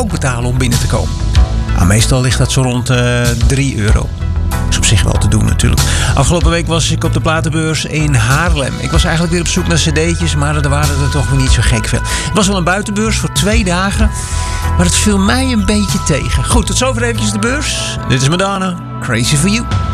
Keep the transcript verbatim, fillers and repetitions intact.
ook betalen om binnen te komen. Nou, meestal ligt dat zo rond uh, drie euro. Is op zich wel te doen natuurlijk. Afgelopen week was ik op de platenbeurs in Haarlem. Ik was eigenlijk weer op zoek naar cd'tjes, maar er waren er toch weer niet zo gek veel. Het was wel een buitenbeurs voor twee dagen, maar het viel mij een beetje tegen. Goed, tot zover eventjes de beurs. Dit is Madonna, Crazy for You.